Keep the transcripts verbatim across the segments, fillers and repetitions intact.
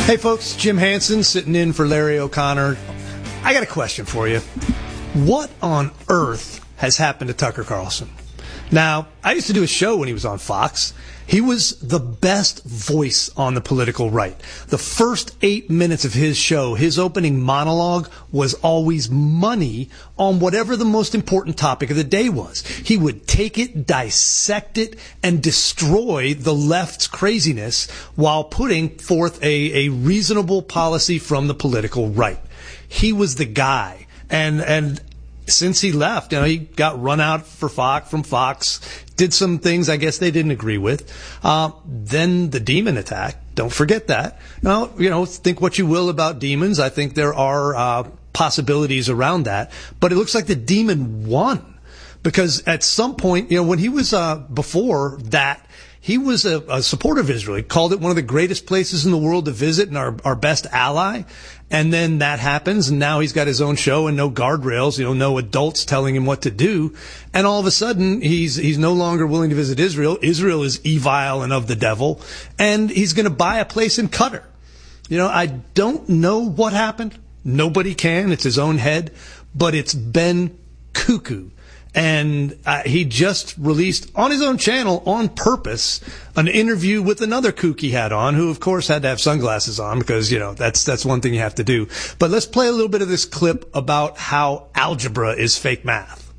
Hey folks, Jim Hansen sitting in for Larry O'Connor. I got a question for you. What on earth has happened to Tucker Carlson? Now, I used to do a show when he was on Fox. He was the best voice on the political right. The first eight minutes of his show, his opening monologue was always money on whatever the most important topic of the day was. He would take it, dissect it, and destroy the left's craziness while putting forth a, a reasonable policy from the political right. He was the guy. And, and, Since he left, you know, he got run out for Fox from Fox, did some things I guess they didn't agree with. Uh, then the demon attack. Don't forget that. Now, you know, think what you will about demons. I think there are uh, possibilities around that. But it looks like the demon won. Because at some point, you know, when he was uh, before that, he was a, a supporter of Israel. He called it one of the greatest places in the world to visit and our, our best ally. And then that happens, and now he's got his own show and no guardrails, you know, no adults telling him what to do. And all of a sudden, he's he's no longer willing to visit Israel. Israel is evil and of the devil. And he's going to buy a place in Qatar. You know, I don't know what happened. Nobody can. It's his own head. But it's been cuckoo. And uh, he just released on his own channel on purpose an interview with another kook he had on, who of course had to have sunglasses on because, you know, that's that's one thing you have to do. But let's play a little bit of this clip about how algebra is fake math.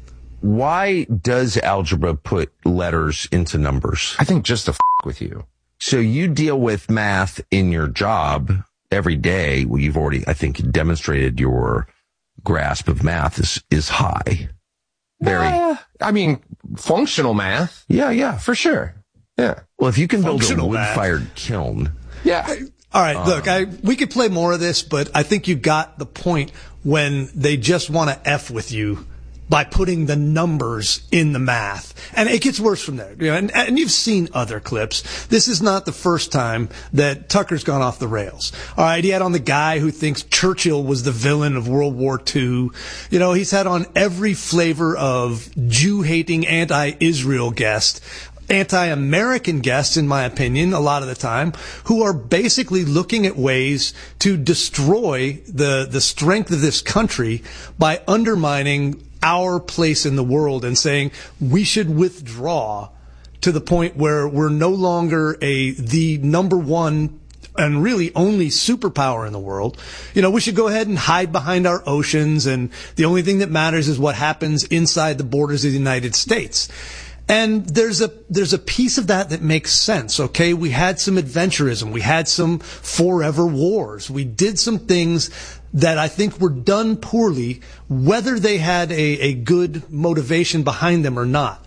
Why does algebra put letters into numbers? I think just to f*** with you. So you deal with math in your job every day. Well, you've already, I think, demonstrated your grasp of math is, is high. Very. Uh, I mean, functional math. Yeah, yeah. For sure. Yeah. Well, if you can build a Functional wood-fired kiln. Yeah. All right, Um, look, I, we could play more of this, but I think you got the point when they just want to F with you by putting the numbers in the math. And it gets worse from there. You know, and, and you've seen other clips. This is not the first time that Tucker's gone off the rails. All right, he had on the guy who thinks Churchill was the villain of World War Two. You know, he's had on every flavor of Jew-hating, anti-Israel guest. Anti-American guests, in my opinion, a lot of the time, who are basically looking at ways to destroy the, the strength of this country by undermining our place in the world and saying we should withdraw to the point where we're no longer a the number one and really only superpower in the world. You know, we should go ahead and hide behind our oceans, and the only thing that matters is what happens inside the borders of the United States. And there's a there's a piece of that that makes sense, okay? We had some adventurism. We had some forever wars. We did some things that I think were done poorly, whether they had a, a good motivation behind them or not.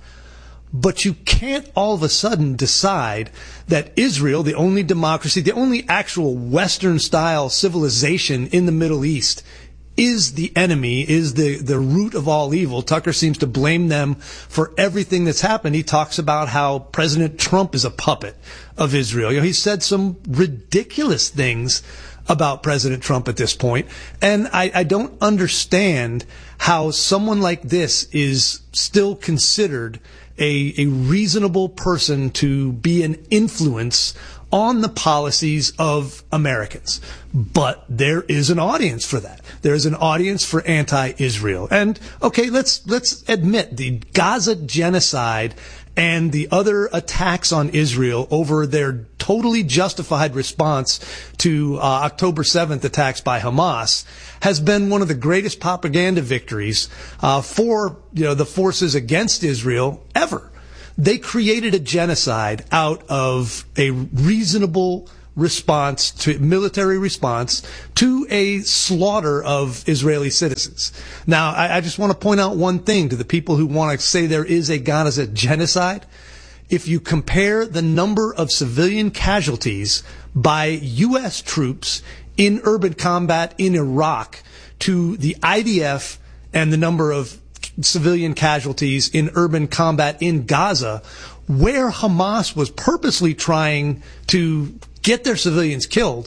But you can't all of a sudden decide that Israel, the only democracy, the only actual Western-style civilization in the Middle East, is the enemy, is the, the root of all evil. Tucker seems to blame them for everything that's happened. He talks about how President Trump is a puppet of Israel. You know, he said some ridiculous things about President Trump at this point. And I, I don't understand how someone like this is still considered a, a reasonable person to be an influence on the policies of Americans. But there is an audience for that. There is an audience for anti-Israel. And okay, let's let's admit the Gaza genocide and the other attacks on Israel over their totally justified response to uh, October seventh attacks by Hamas has been one of the greatest propaganda victories uh, for, you know, the forces against Israel ever. They created a genocide out of a reasonable response to military response to a slaughter of Israeli citizens. Now, I, I just want to point out one thing to the people who want to say there is a Gaza genocide. If you compare the number of civilian casualties by U S troops in urban combat in Iraq to the I D F and the number of civilian casualties in urban combat in Gaza, where Hamas was purposely trying to get their civilians killed,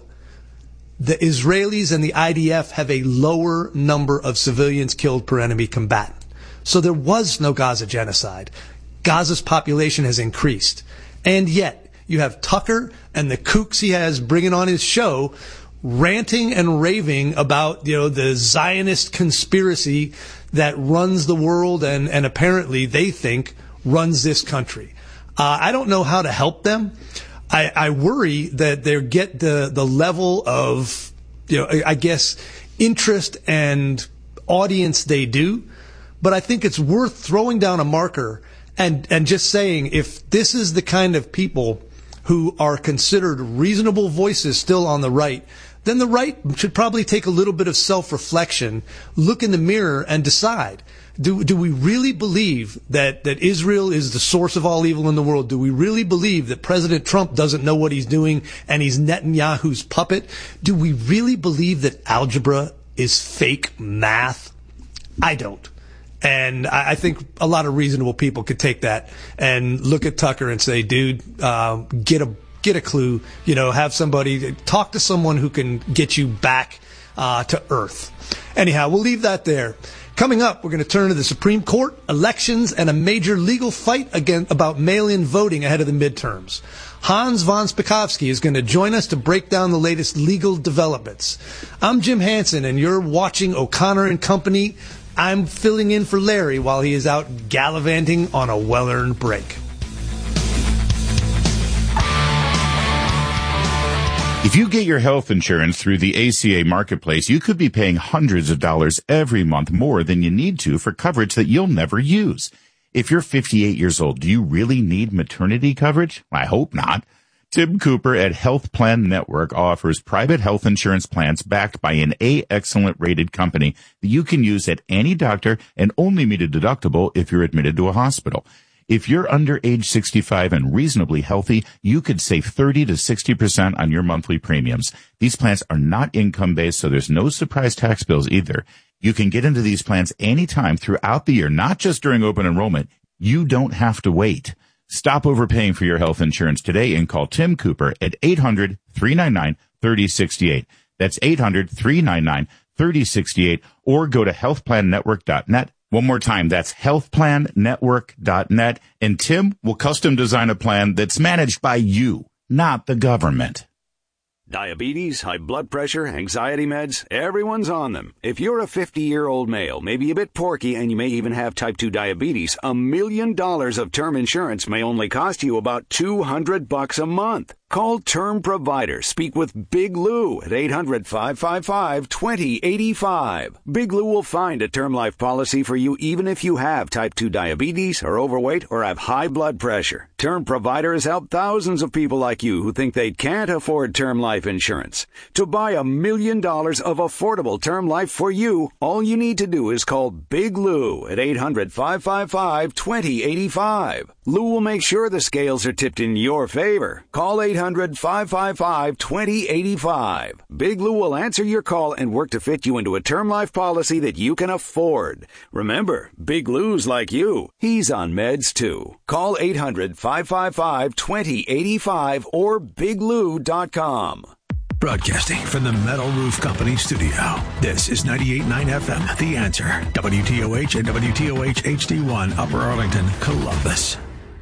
the Israelis and the I D F have a lower number of civilians killed per enemy combatant. So there was no Gaza genocide. Gaza's population has increased. And yet, you have Tucker and the kooks he has bringing on his show ranting and raving about, you know, the Zionist conspiracy that runs the world and, and apparently they think runs this country. Uh, I don't know how to help them. I, I worry that they get the, the level of, you know, I guess, interest and audience they do. But I think it's worth throwing down a marker and, and just saying, if this is the kind of people who are considered reasonable voices still on the right, then the right should probably take a little bit of self-reflection, look in the mirror, and decide. Do, do we really believe that, that Israel is the source of all evil in the world? Do we really believe that President Trump doesn't know what he's doing and he's Netanyahu's puppet? Do we really believe that algebra is fake math? I don't. And I, I think a lot of reasonable people could take that and look at Tucker and say, dude, uh, get a Get a clue, you know, have somebody, talk to someone who can get you back uh, to earth. Anyhow, we'll leave that there. Coming up, we're going to turn to the Supreme Court, elections, and a major legal fight again about mail-in voting ahead of the midterms. Hans von Spakovsky is going to join us to break down the latest legal developments. I'm Jim Hansen, and you're watching O'Connor and Company. I'm filling in for Larry while he is out gallivanting on a well-earned break. If you get your health insurance through the A C A Marketplace, you could be paying hundreds of dollars every month more than you need to for coverage that you'll never use. If you're fifty-eight years old, do you really need maternity coverage? I hope not. Tim Cooper at Health Plan Network offers private health insurance plans backed by an A Excellent rated company that you can use at any doctor and only meet a deductible if you're admitted to a hospital. If you're under age sixty-five and reasonably healthy, you could save thirty to sixty percent on your monthly premiums. These plans are not income-based, so there's no surprise tax bills either. You can get into these plans anytime throughout the year, not just during open enrollment. You don't have to wait. Stop overpaying for your health insurance today and call Tim Cooper at eight hundred, three nine nine, three oh six eight. That's eight hundred, three nine nine, three oh six eight, or go to health plan network dot net. One more time, that's health plan network dot net, and Tim will custom design a plan that's managed by you, not the government. Diabetes, high blood pressure, anxiety meds, everyone's on them. If you're a fifty-year-old male, maybe a bit porky, and you may even have type two diabetes, a million dollars of term insurance may only cost you about two hundred bucks a month. Call Term Provider. Speak with Big Lou at eight hundred, five five five, two oh eight five. Big Lou will find a term life policy for you even if you have type two diabetes, are overweight, or have high blood pressure. Term Provider has helped thousands of people like you who think they can't afford term life insurance. To buy a million dollars of affordable term life for you, all you need to do is call Big Lou at eight hundred, five five five, two oh eight five. Lou will make sure the scales are tipped in your favor. Call eight hundred, five five five, two oh eight five. Big Lou will answer your call and work to fit you into a term life policy that you can afford. Remember, Big Lou's like you. He's on meds too. Call eight hundred, five five five, two oh eight five or big lou dot com. Broadcasting from the Metal Roof Company studio. This is ninety-eight point nine F M, The Answer. W T O H and W T O H H D one, Upper Arlington, Columbus.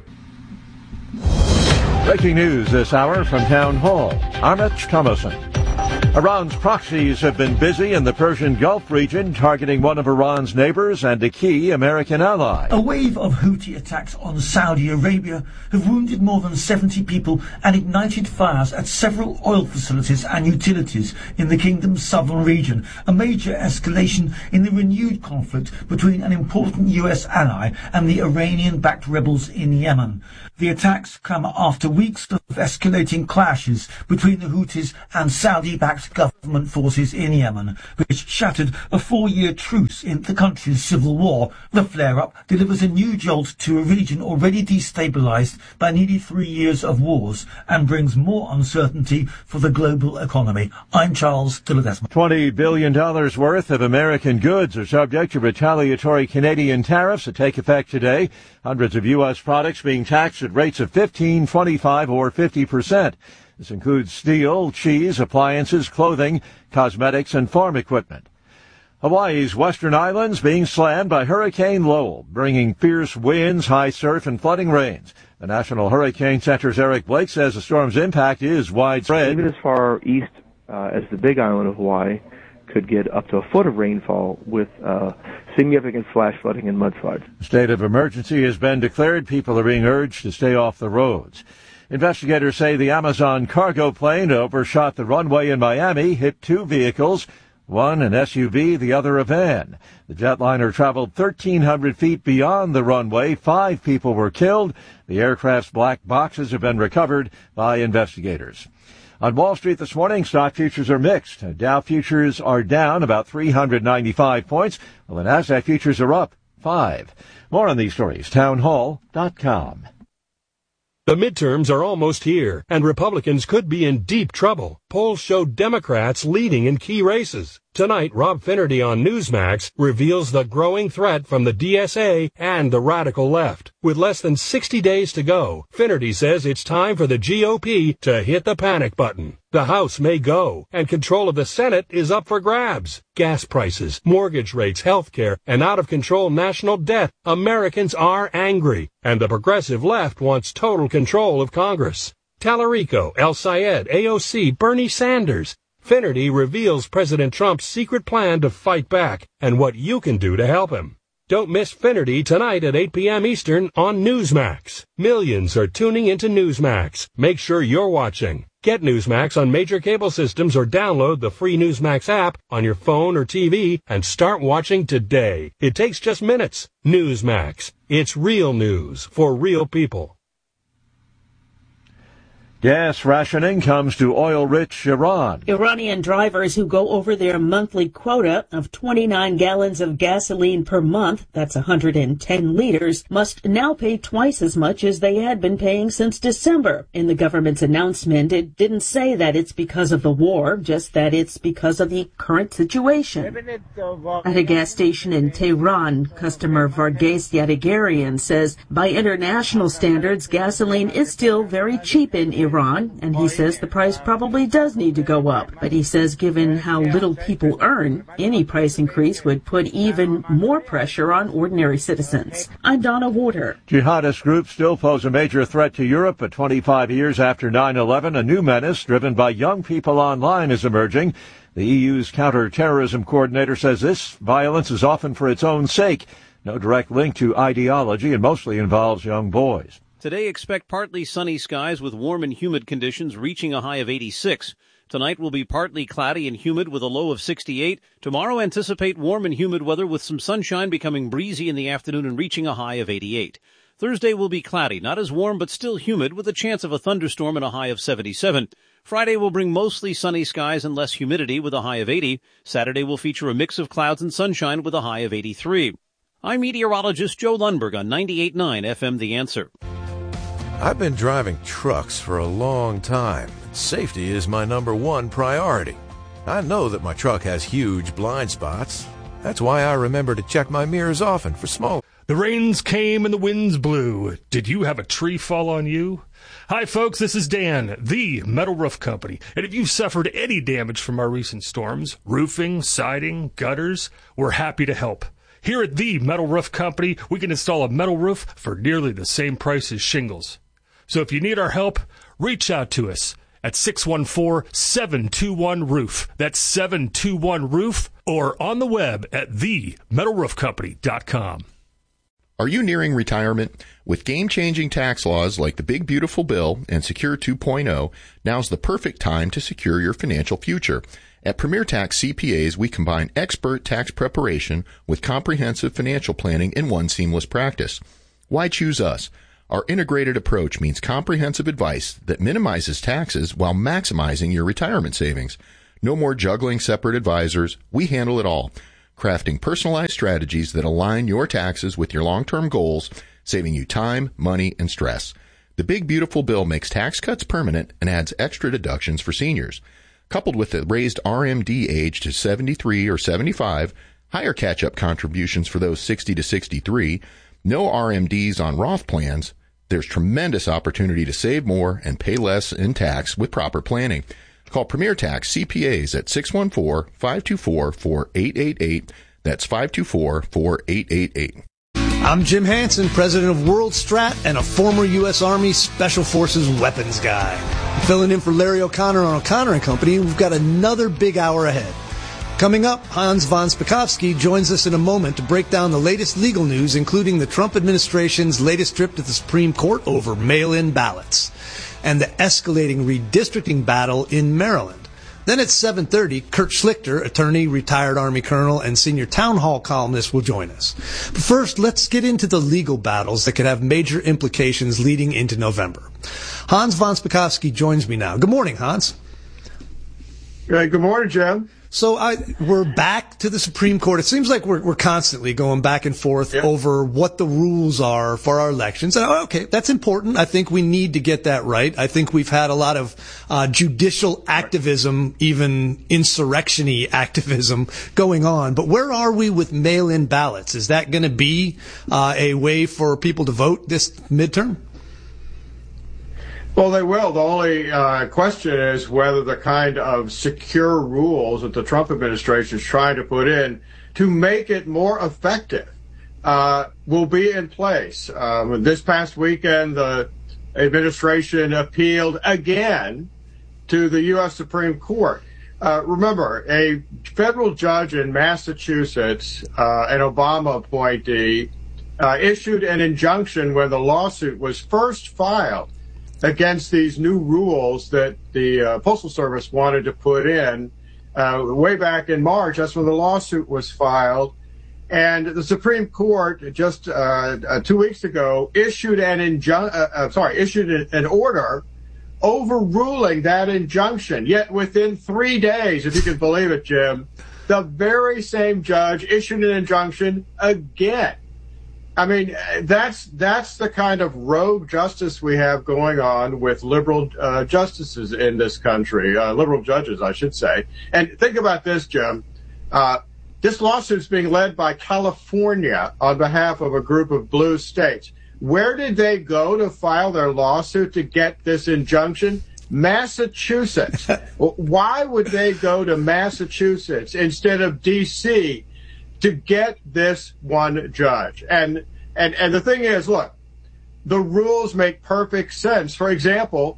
Breaking news this hour from Town Hall. Amit Thomason. Iran's proxies have been busy in the Persian Gulf region, targeting one of Iran's neighbors and a key American ally. A wave of Houthi attacks on Saudi Arabia have wounded more than seventy people and ignited fires at several oil facilities and utilities in the kingdom's southern region, a major escalation in the renewed conflict between an important U S ally and the Iranian-backed rebels in Yemen. The attacks come after weeks of escalating clashes between the Houthis and Saudi-backed government forces in Yemen, which shattered a four-year truce in the country's civil war. The flare-up delivers a new jolt to a region already destabilized by nearly three years of wars and brings more uncertainty for the global economy. I'm Charles Tilledesma. twenty billion dollars worth of American goods are subject to retaliatory Canadian tariffs that take effect today. Hundreds of U S products being taxed at rates of fifteen, twenty-five, or fifty percent. This includes steel, cheese, appliances, clothing, cosmetics, and farm equipment. Hawaii's western islands being slammed by Hurricane Lowell, bringing fierce winds, high surf, and flooding rains. The National Hurricane Center's Eric Blake says the storm's impact is widespread. Even as far east uh, as the Big Island of Hawaii could get up to a foot of rainfall with uh, significant flash flooding and mudslides. A state of emergency has been declared. People are being urged to stay off the roads. Investigators say the Amazon cargo plane overshot the runway in Miami, hit two vehicles, one an S U V, the other a van. The jetliner traveled thirteen hundred feet beyond the runway. Five people were killed. The aircraft's black boxes have been recovered by investigators. On Wall Street this morning, stock futures are mixed. Dow futures are down about three hundred ninety-five points, while the NASDAQ futures are up five. More on these stories, town hall dot com. The midterms are almost here, and Republicans could be in deep trouble. Polls show Democrats leading in key races. Tonight, Rob Finnerty on Newsmax reveals the growing threat from the D S A and the radical left. With less than sixty days to go, Finnerty says it's time for the G O P to hit the panic button. The House may go, and control of the Senate is up for grabs. Gas prices, mortgage rates, health care, and out-of-control national debt. Americans are angry, and the progressive left wants total control of Congress. Tallarico, El Sayed, A O C, Bernie Sanders. Finnerty reveals President Trump's secret plan to fight back and what you can do to help him. Don't miss Finnerty tonight at eight p.m. Eastern on Newsmax. Millions are tuning into Newsmax. Make sure you're watching. Get Newsmax on major cable systems or download the free Newsmax app on your phone or T V and start watching today. It takes just minutes. Newsmax. It's real news for real people. Gas rationing comes to oil-rich Iran. Iranian drivers who go over their monthly quota of twenty-nine gallons of gasoline per month, that's one hundred ten liters, must now pay twice as much as they had been paying since December. In the government's announcement, it didn't say that it's because of the war, just that it's because of the current situation. At a gas station in Tehran, customer Varghese Yadagarian says, by international standards, gasoline is still very cheap in Iran. Iran, and he says the price probably does need to go up. But he says given how little people earn, any price increase would put even more pressure on ordinary citizens. I'm Donna Warder. Jihadist groups still pose a major threat to Europe, but twenty-five years after nine eleven, a new menace driven by young people online is emerging. The E U's counter-terrorism coordinator says this violence is often for its own sake. No direct link to ideology and mostly involves young boys. Today, expect partly sunny skies with warm and humid conditions reaching a high of eighty-six. Tonight will be partly cloudy and humid with a low of sixty-eight. Tomorrow, anticipate warm and humid weather with some sunshine becoming breezy in the afternoon and reaching a high of eighty-eight. Thursday will be cloudy, not as warm but still humid with a chance of a thunderstorm and a high of seventy-seven. Friday will bring mostly sunny skies and less humidity with a high of eighty. Saturday will feature a mix of clouds and sunshine with a high of eighty-three. I'm meteorologist Joe Lundberg on ninety-eight point nine F M The Answer. I've been driving trucks for a long time. Safety is my number one priority. I know that my truck has huge blind spots. That's why I remember to check my mirrors often for small. The rains came and the winds blew. Did you have a tree fall on you? Hi, folks, this is Dan, the Metal Roof Company. And if you've suffered any damage from our recent storms, roofing, siding, gutters, we're happy to help. Here at the Metal Roof Company, we can install a metal roof for nearly the same price as shingles. So if you need our help, reach out to us at six one four, seven two one, roof. That's seven two one, roof, or on the web at the metal roof company dot com. Are you nearing retirement? With game-changing tax laws like the Big Beautiful Bill and Secure two point oh, now's the perfect time to secure your financial future. At Premier Tax C P As, we combine expert tax preparation with comprehensive financial planning in one seamless practice. Why choose us? Our integrated approach means comprehensive advice that minimizes taxes while maximizing your retirement savings. No more juggling separate advisors. We handle it all, crafting personalized strategies that align your taxes with your long-term goals, saving you time, money, and stress. The Big Beautiful Bill makes tax cuts permanent and adds extra deductions for seniors. Coupled with the raised R M D age to seventy-three or seventy-five, higher catch-up contributions for those sixty to sixty-three, no R M Ds on Roth plans, there's tremendous opportunity to save more and pay less in tax with proper planning. Call Premier Tax C P As at six one four, five two four, four eight eight eight. That's five two four, four eight eight eight. I'm Jim Hansen, president of World Strat and a former U S Army Special Forces weapons guy. I'm filling in for Larry O'Connor on O'Connor and Company. We've got another big hour ahead. Coming up, Hans von Spakovsky joins us in a moment to break down the latest legal news, including the Trump administration's latest trip to the Supreme Court over mail-in ballots and the escalating redistricting battle in Maryland. Then at seven thirty, Kurt Schlichter, attorney, retired Army colonel, and senior town hall columnist will join us. But first, let's get into the legal battles that could have major implications leading into November. Hans von Spakovsky joins me now. Good morning, Hans. Hey, good morning, Jim. So I, we're back to the Supreme Court. It seems like we're, we're constantly going back and forth yep. over what the rules are for our elections. And, okay, that's important. I think we need to get that right. I think we've had a lot of uh, judicial activism, even insurrection-y activism going on. But where are we with mail-in ballots? Is that going to be uh, a way for people to vote this midterm? Well, they will. The only uh, question is whether the kind of secure rules that the Trump administration is trying to put in to make it more effective uh, will be in place. Um, this past weekend, the administration appealed again to the U S Supreme Court. Uh, remember, a federal judge in Massachusetts, uh, an Obama appointee, uh, issued an injunction when the lawsuit was first filed against these new rules that the uh, Postal Service wanted to put in uh, way back in March. That's when the lawsuit was filed. And the Supreme Court just uh, uh, two weeks ago issued an injun- uh, uh, sorry, issued an order overruling that injunction. Yet within three days, if you can believe it, Jim, the very same judge issued an injunction again. I mean, that's that's the kind of rogue justice we have going on with liberal uh, justices in this country, uh, liberal judges, I should say. And think about this, Jim. Uh, this lawsuit is being led by California on behalf of a group of blue states. Where did they go to file their lawsuit to get this injunction? Massachusetts. Why would they go to Massachusetts instead of D C to get this one judge? And and and the thing is, look, the rules make perfect sense. For example,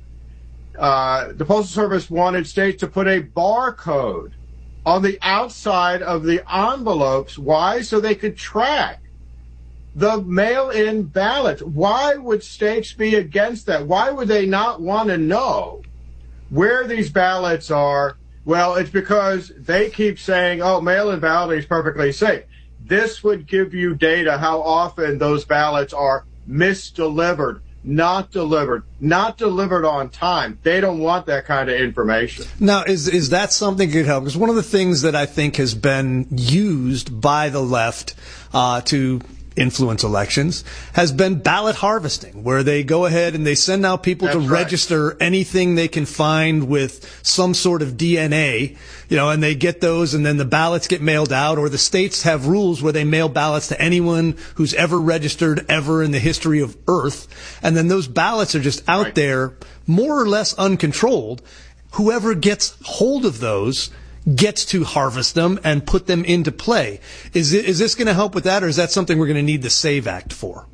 uh, the Postal Service wanted states to put a barcode on the outside of the envelopes. Why? So they could track the mail-in ballots. Why would states be against that? Why would they not want to know where these ballots are? Well, it's because they keep saying, oh, mail-in balloting is perfectly safe. This would give you data how often those ballots are misdelivered, not delivered, not delivered on time. They don't want that kind of information. Now, is is that something that could help? Because one of the things that I think has been used by the left uh, to influence elections has been ballot harvesting, where they go ahead and they send out people That's to right. register anything they can find with some sort of D N A, you know, and they get those, and then the ballots get mailed out. Or the states have rules where they mail ballots to anyone who's ever registered ever in the history of Earth, and then those ballots are just out right. there more or less uncontrolled. Whoever gets hold of those gets to harvest them and put them into play. Is it, is this going to help with that, or is that something we're going to need the SAVE Act for?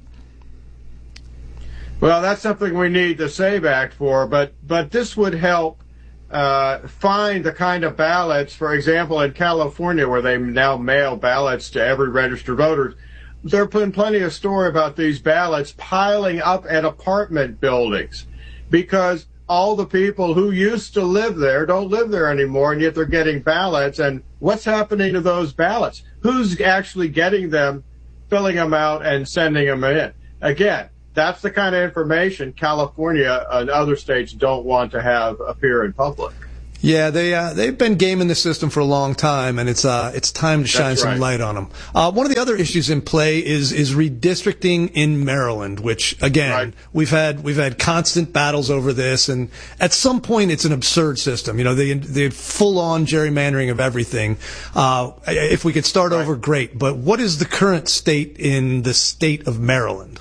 Well, that's something we need the SAVE Act for, but but this would help uh, find the kind of ballots, for example, in California, where they now mail ballots to every registered voter. There have been plenty of story about these ballots piling up at apartment buildings because all the people who used to live there don't live there anymore, and yet they're getting ballots. And what's happening to those ballots? Who's actually getting them, filling them out, and sending them in? Again, that's the kind of information California and other states don't want to have appear in public. Yeah, they uh, they've been gaming the system for a long time, and it's uh it's time to shine That's some right. light on them. Uh, one of the other issues in play is is redistricting in Maryland, which again right. we've had we've had constant battles over this, and at some point it's an absurd system. You know, the the full on gerrymandering of everything. Uh, if we could start right. over, great. But what is the current state in the state of Maryland?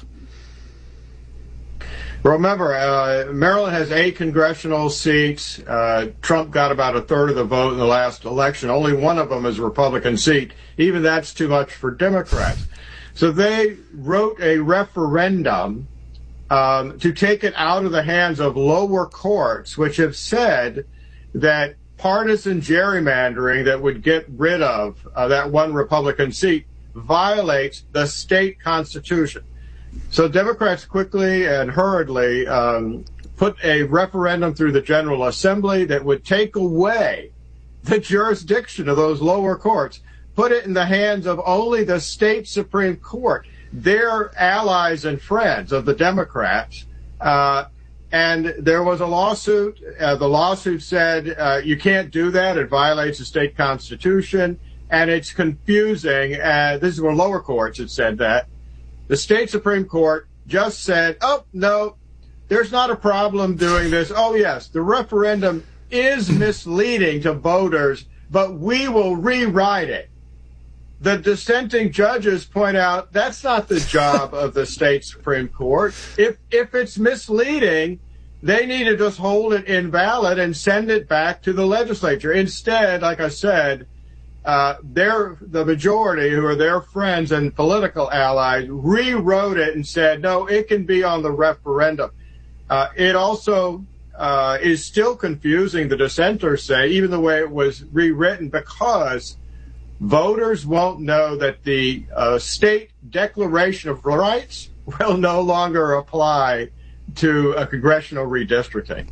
Remember, uh, Maryland has eight congressional seats. Uh, Trump got about a third of the vote in the last election. Only one of them is a Republican seat. Even that's too much for Democrats. So they wrote a referendum um, to take it out of the hands of lower courts, which have said that partisan gerrymandering that would get rid of uh, that one Republican seat violates the state constitution. So Democrats quickly and hurriedly um, put a referendum through the General Assembly that would take away the jurisdiction of those lower courts, put it in the hands of only the state Supreme Court. They're allies and friends of the Democrats. Uh, and there was a lawsuit. Uh, the lawsuit said uh, you can't do that. It violates the state constitution. And it's confusing. Uh, this is where lower courts had said that. The state Supreme Court just said, oh, no, there's not a problem doing this. Oh, yes, the referendum is misleading to voters, but we will rewrite it. The dissenting judges point out that's not the job of the state Supreme Court. If if it's misleading, they need to just hold it invalid and send it back to the legislature. Instead, like I said, uh, they're, the majority, who are their friends and political allies, rewrote it and said, no, it can be on the referendum. Uh, it also uh, is still confusing, the dissenters say, even the way it was rewritten, because voters won't know that the uh, state Declaration of Rights will no longer apply to a congressional redistricting.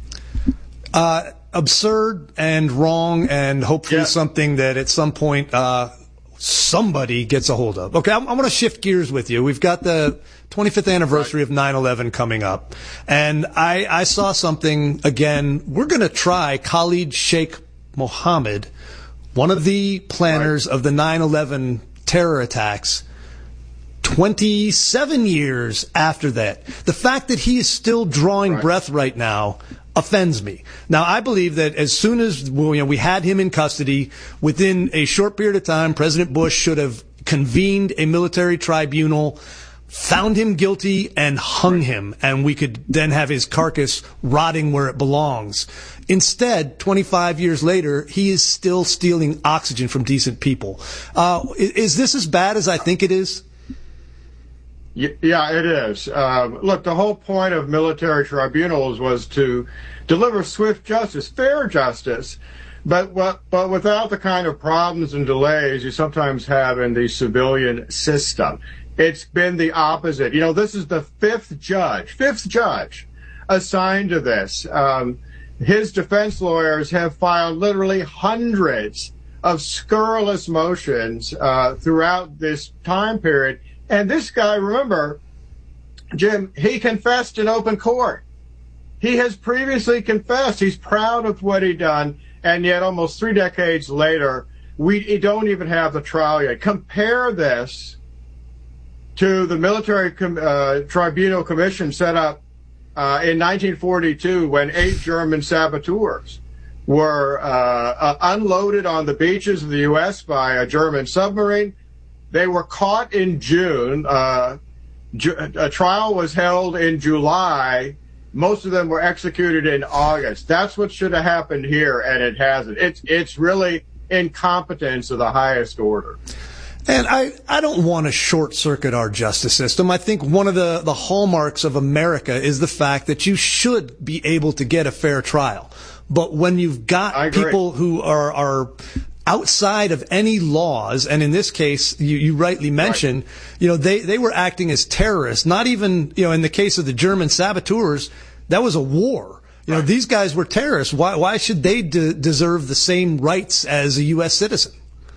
Uh, absurd and wrong, and hopefully yeah. something that at some point uh, somebody gets a hold of. Okay, I'm, I'm going to shift gears with you. We've got the twenty-fifth anniversary right. of nine eleven coming up, and I, I saw something again. We're going to try Khalid Sheikh Mohammed, one of the planners right. of the nine eleven terror attacks, twenty-seven years after that. The fact that he is still drawing right. breath right now offends me. Now, I believe that as soon as well, you know, we had him in custody, within a short period of time, President Bush should have convened a military tribunal, found him guilty, and hung him, and we could then have his carcass rotting where it belongs. Instead, twenty-five years later, he is still stealing oxygen from decent people. Uh, is this as bad as I think it is? Yeah, it is. Um, look, the whole point of military tribunals was to deliver swift justice, fair justice, but but without the kind of problems and delays you sometimes have in the civilian system. It's been the opposite. You know, this is the fifth judge, fifth judge assigned to this. Um, his defense lawyers have filed literally hundreds of scurrilous motions uh, throughout this time period. And this guy, remember, Jim, he confessed in open court. He has previously confessed. He's proud of what he done. And yet almost three decades later, we don't even have the trial yet. Compare this to the military com- uh, tribunal commission set up uh, in nineteen forty-two when eight German saboteurs were uh, uh, unloaded on the beaches of the U S by a German submarine. They were caught in June. Uh, ju- a trial was held in July. Most of them were executed in August. That's what should have happened here, and it hasn't. It's it's really incompetence of the highest order. And I, I don't want to short circuit our justice system. I think one of the, the hallmarks of America is the fact that you should be able to get a fair trial. But when you've got people who are, are outside of any laws, and in this case, you, you rightly mentioned, right. you know, they, they were acting as terrorists. Not even, you know, in the case of the German saboteurs, that was a war. You know, right. these guys were terrorists. Why, why should they de- deserve the same rights as a U S citizen?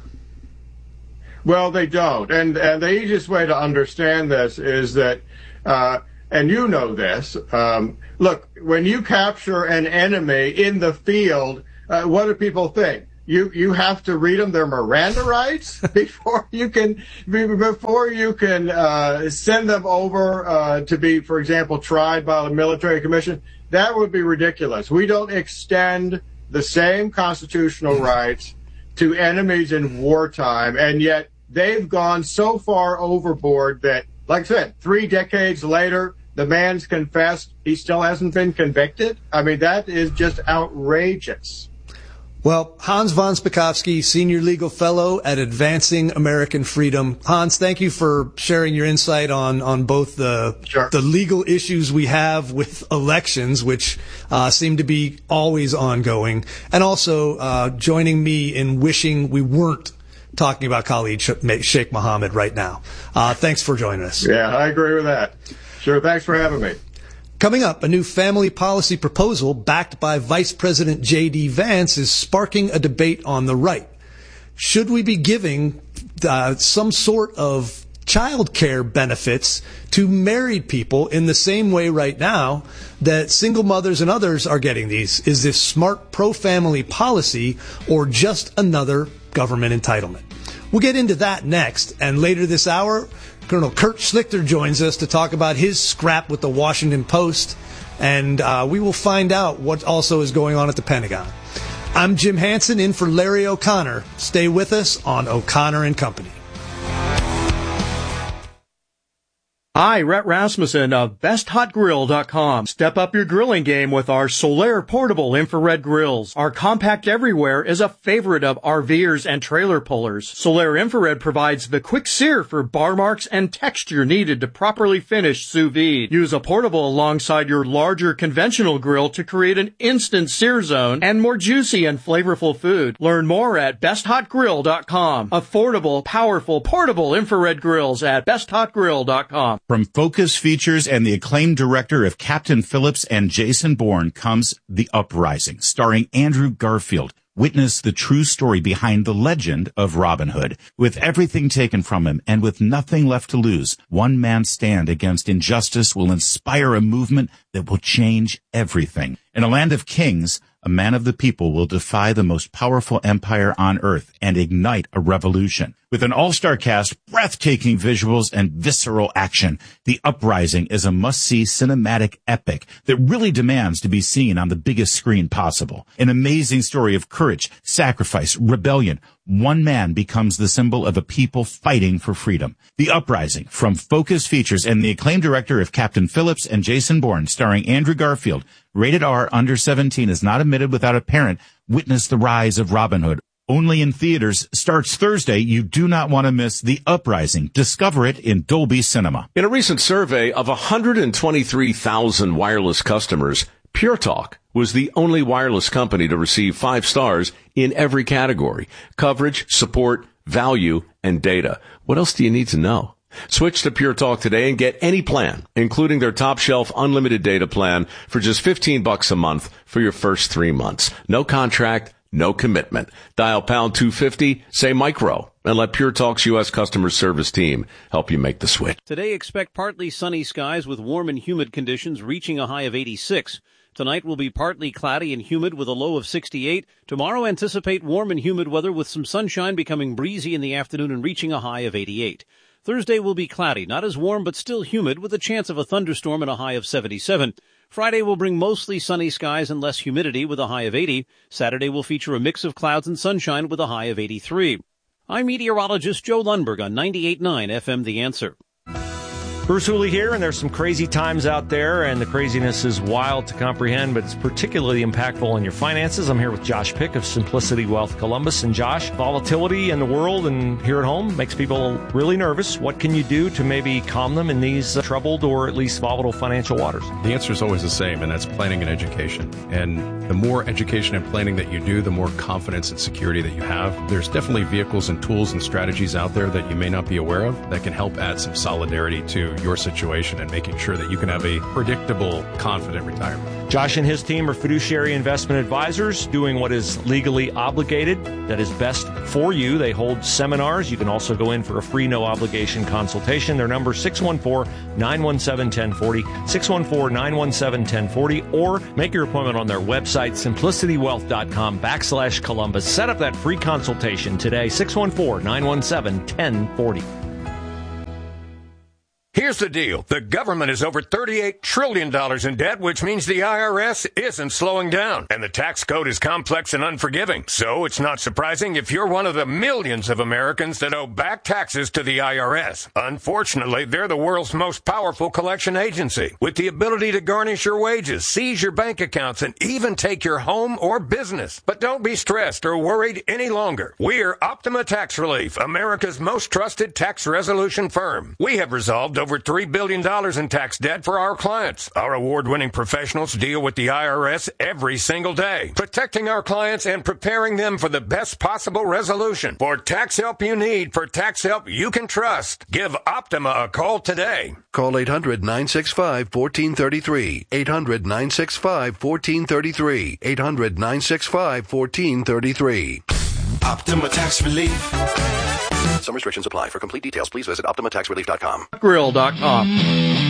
Well, they don't. And, and the easiest way to understand this is that, uh, and you know this, um, look, when you capture an enemy in the field, uh, what do people think? You you have to read them their Miranda rights before you can before you can uh, send them over uh, to be, for example, tried by the military commission. That would be ridiculous. We don't extend the same constitutional rights to enemies in wartime, and yet they've gone so far overboard that, like I said, three decades later, the man's confessed. He still hasn't been convicted. I mean, that is just outrageous. Well, Hans von Spakovsky, Senior Legal Fellow at Advancing American Freedom. Hans, thank you for sharing your insight on, on both the, sure. the legal issues we have with elections, which uh, seem to be always ongoing, and also uh, joining me in wishing we weren't talking about Khalid Sheikh Mohammed right now. Uh, thanks for joining us. Yeah, I agree with that. Sure, thanks for having me. Coming up, a new family policy proposal backed by Vice President J D. Vance is sparking a debate on the right. Should we be giving uh, some sort of child care benefits to married people in the same way right now that single mothers and others are getting these? Is this smart pro-family policy or just another government entitlement? We'll get into that next, and later this hour, Colonel Kurt Schlichter joins us to talk about his scrap with the Washington Post, and uh, we will find out what also is going on at the Pentagon. I'm Jim Hansen, in for Larry O'Connor. Stay with us on O'Connor and Company. Hi, Rhett Rasmussen of best hot grill dot com. Step up your grilling game with our Solaire portable infrared grills. Our compact everywhere is a favorite of RVers and trailer pullers. Solaire infrared provides the quick sear for bar marks and texture needed to properly finish sous vide. Use a portable alongside your larger conventional grill to create an instant sear zone and more juicy and flavorful food. Learn more at best hot grill dot com. Affordable, powerful, portable infrared grills at best hot grill dot com. From Focus Features and the acclaimed director of Captain Phillips and Jason Bourne comes The Uprising, starring Andrew Garfield. Witness the true story behind the legend of Robin Hood. With everything taken from him and with nothing left to lose, one man's stand against injustice will inspire a movement that will change everything. In a land of kings, a man of the people will defy the most powerful empire on earth and ignite a revolution. With an all-star cast, breathtaking visuals, and visceral action, The Uprising is a must-see cinematic epic that really demands to be seen on the biggest screen possible. An amazing story of courage, sacrifice, rebellion. One man becomes the symbol of a people fighting for freedom. The Uprising, from Focus Features and the acclaimed director of Captain Phillips and Jason Bourne, starring Andrew Garfield. Rated R, under seventeen, is not admitted without a parent. Witness the rise of Robin Hood. Only in theaters. Starts Thursday. You do not want to miss The Uprising. Discover it in Dolby Cinema. In a recent survey of one hundred twenty-three thousand wireless customers, Pure Talk was the only wireless company to receive five stars in every category: coverage, support, value, and data. What else do you need to know? Switch to Pure Talk today and get any plan, including their top shelf unlimited data plan, for just fifteen bucks a month for your first three months. No contract, no commitment. Dial pound two fifty, say micro, and let Pure Talk's U S customer service team help you make the switch. Today, expect partly sunny skies with warm and humid conditions reaching a high of eighty-six. Tonight will be partly cloudy and humid with a low of sixty-eight. Tomorrow, anticipate warm and humid weather with some sunshine becoming breezy in the afternoon and reaching a high of eighty-eight. Thursday will be cloudy, not as warm but still humid with a chance of a thunderstorm and a high of seventy-seven. Friday will bring mostly sunny skies and less humidity with a high of eighty. Saturday will feature a mix of clouds and sunshine with a high of eighty-three. I'm meteorologist Joe Lundberg on ninety-eight point nine F M The Answer. Bruce Hooley here, and there's some crazy times out there, and the craziness is wild to comprehend, but it's particularly impactful on your finances. I'm here with Josh Pick of Simplicity Wealth Columbus. And Josh, volatility in the world and here at home makes people really nervous. What can you do to maybe calm them in these uh, troubled or at least volatile financial waters? The answer is always the same, and that's planning and education. And the more education and planning that you do, the more confidence and security that you have. There's definitely vehicles and tools and strategies out there that you may not be aware of that can help add some solidarity to your situation and making sure that you can have a predictable, confident retirement. Josh and his team are fiduciary investment advisors doing what is legally obligated, that is best for you. They hold seminars. You can also go in for a free, no obligation consultation. Their number six one four, nine one seven, one zero four zero, six one four, nine one seven, one zero four zero, or make your appointment on their website, simplicitywealth.com backslash Columbus. Set up that free consultation today, six one four, nine one seven, one zero four zero. Here's the deal. The government is over thirty-eight trillion dollars in debt, which means the I R S isn't slowing down. And the tax code is complex and unforgiving. So it's not surprising if you're one of the millions of Americans that owe back taxes to the I R S. Unfortunately, they're the world's most powerful collection agency, with the ability to garnish your wages, seize your bank accounts, and even take your home or business. But don't be stressed or worried any longer. We're Optima Tax Relief, America's most trusted tax resolution firm. We have resolved over three billion dollars in tax debt for our clients. Our award-winning professionals deal with the I R S every single day, protecting our clients and preparing them for the best possible resolution. For tax help you need, for tax help you can trust, give Optima a call today. Call eight hundred, nine six five, one four three three. eight hundred, nine six five, one four three three. eight hundred, nine six five, one four three three. Optima Tax Relief. Some restrictions apply. For complete details, please visit Optima Tax Relief dot com. Grill dot com.